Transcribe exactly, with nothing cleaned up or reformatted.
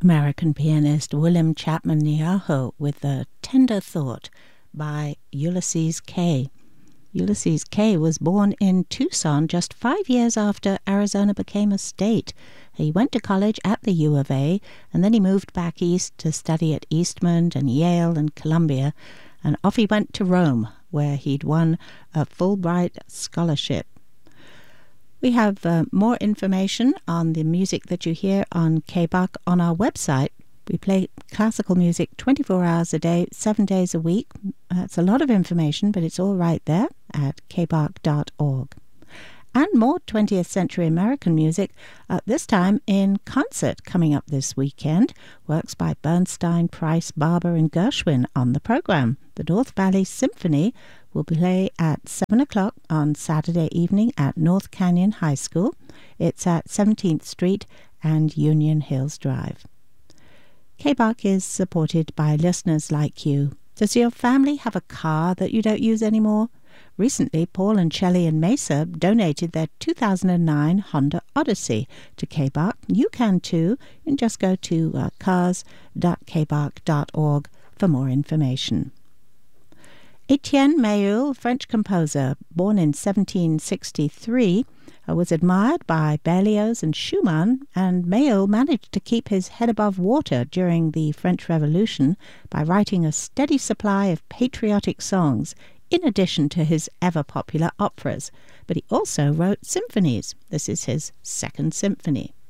American pianist William Chapman Niaho with a Tender Thought by Ulysses Kay. Ulysses Kay was born in Tucson just five years after Arizona became a state. He went to college at the U of A, and then he moved back east to study at Eastman and Yale and Columbia, and off he went to Rome, where he'd won a Fulbright scholarship. We have uh, more information on the music that you hear on K B A C on our website. We play classical music twenty-four hours a day, seven days a week. That's a lot of information, but it's all right there at k b a c dot org. And more twentieth century American music, at this time in concert coming up this weekend. Works by Bernstein, Price, Barber and Gershwin on the program. The North Valley Symphony will play at seven o'clock on Saturday evening at North Canyon High School. It's at seventeenth Street and Union Hills Drive. K B A C is supported by listeners like you. Does your family have a car that you don't use anymore? Recently, Paul and Shelley in Mesa donated their two thousand nine Honda Odyssey to K B A C. You can too, and just go to uh, cars dot k b a c dot org for more information. Etienne Méhul, French composer, born in seventeen sixty-three, uh, was admired by Berlioz and Schumann, and Méhul managed to keep his head above water during the French Revolution by writing a steady supply of patriotic songs, in addition to his ever-popular operas. But he also wrote symphonies. This is his second symphony.